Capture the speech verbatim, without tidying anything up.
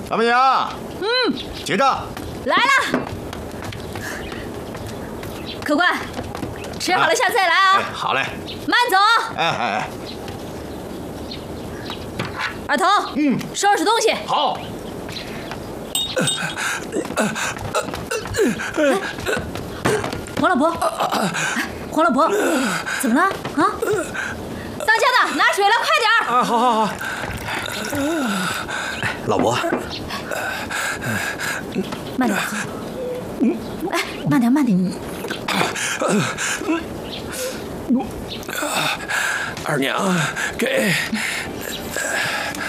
老板娘，嗯，结账。 来了，客官，吃好了下次再来啊。 哎，好嘞。 慢走。 哎哎哎。 二头，嗯，收拾东西。 好。 黄老伯，黄老伯，怎么了啊？当家的，拿水来，快点儿！ 啊，好好好。老伯， 慢点。哎，慢点，慢点。 二娘，给